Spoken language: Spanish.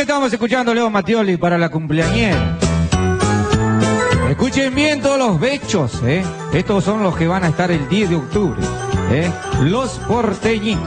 estamos escuchando Leo Mattioli para la cumpleañera. Escuchen bien todos los bechos, ¿eh? Estos son los que van a estar el 10 de octubre, ¿eh? Los porteñitos.